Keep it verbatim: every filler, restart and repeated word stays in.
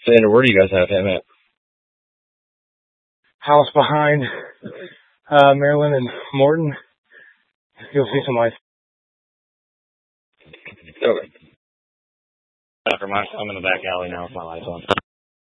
Xander, where do you guys have him at? House behind uh, Maryland and Morton. You'll see some lights. Okay. After my, I'm in the back alley now with my lights on.